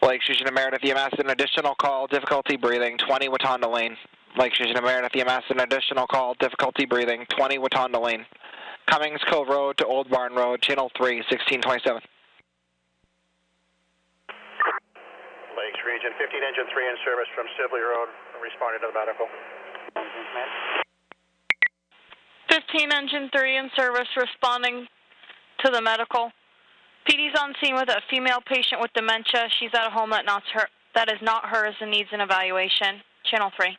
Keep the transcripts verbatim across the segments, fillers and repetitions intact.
Lakes Region of Meredith E M S, an additional call, difficulty breathing, twenty Watonda Lane. Lakes Region of Meredith E M S, an additional call, difficulty breathing, twenty Watonda Lane. Cummings Cove Road to Old Barn Road, Channel three, sixteen twenty-seven. Lakes Region, fifteen engine three in service from Sibley Road, responding to the medical. fifteen engine three in service, responding to the medical. P D's on scene with a female patient with dementia. She's at a home that, not her, that is not hers and needs an evaluation. Channel three.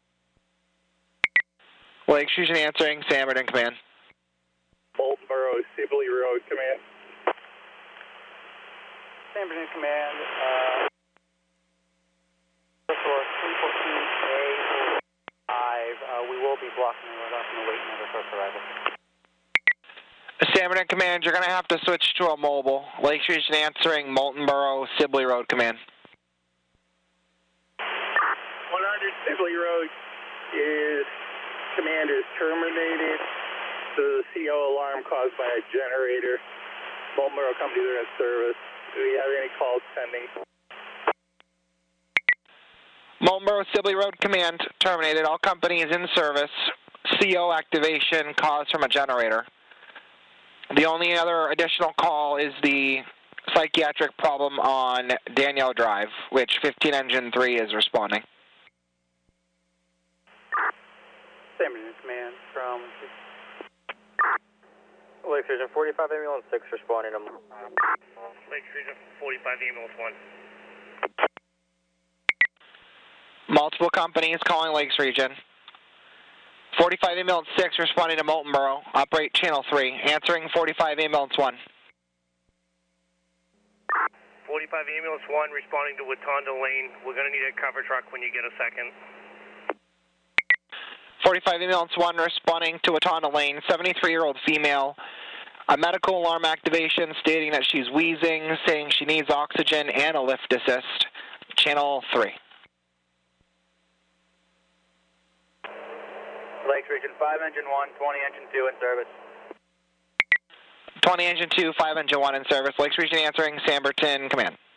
Lakes Region answering, Sam in command. Bolton Borough, Sibley Road, command. Sam in command. Uh, source three fourteen A five. Uh, we will be blocking the road off and awaiting other source arrival. Salmon in command, you're going to have to switch to a mobile. Lakes Region answering, Molten Borough, Sibley Road, command. one hundred Sibley Road is, command is terminated. The C O alarm caused by a generator. Molten Borough Company, they're in service. Do we have any calls pending? Molten Borough, Sibley Road, command, terminated. All companies in service. C O activation caused from a generator. The only other additional call is the psychiatric problem on Danielle Drive, which fifteen engine three is responding. Sam in command from Lakes Region forty-five ambulance six responding to Lakes Region forty-five ambulance one. Multiple companies calling Lakes Region. forty-five ambulance six responding to Molten Borough. Operate channel three. Answering forty-five ambulance one. forty-five ambulance one responding to Watonda Lane. We're going to need a cover truck when you get a second. forty-five ambulance one responding to Watonda Lane. seventy-three-year-old female. A medical alarm activation stating that she's wheezing, saying she needs oxygen and a lift assist. Channel three. Lakes Region five engine one, twenty engine two in service. twenty engine two, five engine one in service. Lakes Region answering, Samberton, command.